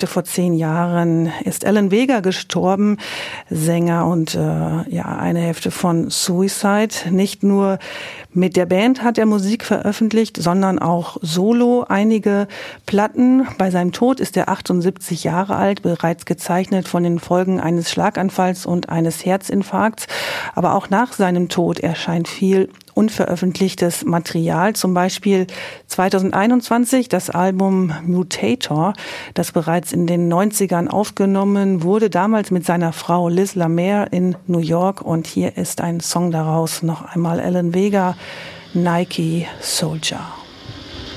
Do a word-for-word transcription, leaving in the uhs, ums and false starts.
sagte, vor zehn Jahren ist Alan Vega gestorben, Sänger und äh, ja eine Hälfte von Suicide. Nicht nur mit der Band hat er Musik veröffentlicht, sondern auch solo einige Platten. Bei seinem Tod ist er achtundsiebzig Jahre alt, bereits gezeichnet von den Folgen eines Schlaganfalls und eines Herzinfarkts. Aber auch nach seinem Tod erscheint viel unveröffentlichtes Material, zum Beispiel zweitausendeinundzwanzig das Album Mutator, das bereits in den neunzigern aufgenommen wurde, damals mit seiner Frau Liz Lamere in New York. Und hier ist ein Song daraus, noch einmal Alan Vega, Nike Soldier.